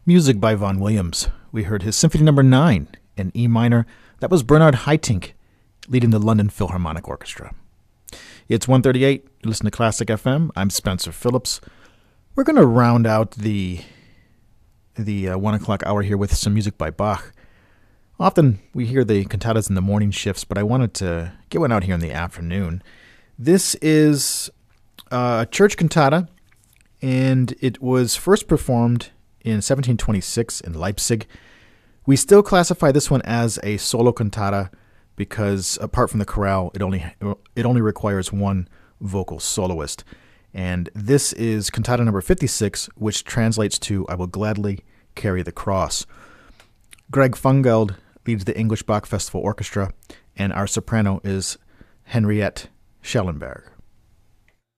Music by Vaughan Williams. We heard his Symphony Number 9 in E minor. That was Bernard Haitink leading the London Philharmonic Orchestra. It's 1:38. You listen to Classic FM. I'm Spencer Phillips. We're going to round out the 1 o'clock hour here with some music by Bach. Often we hear the cantatas in the morning shifts, but I wanted to get one out here in the afternoon. This is a church cantata, and it was first performed in 1726 in Leipzig. We still classify this one as a solo cantata because apart from the chorale, it only requires one vocal soloist. And this is cantata number 56, which translates to I Will Gladly Carry the Cross. Greg Fungeld leads the English Bach Festival Orchestra, and our soprano is Henriette Schellenberg.